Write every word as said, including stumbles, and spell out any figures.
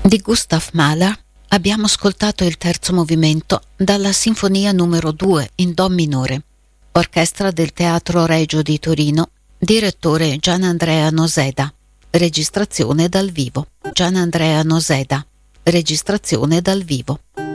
Di Gustav Mahler abbiamo ascoltato il terzo movimento dalla Sinfonia numero due in Do minore, orchestra del Teatro Regio di Torino, direttore Gianandrea Noseda, registrazione dal vivo. Gianandrea Noseda, registrazione dal vivo.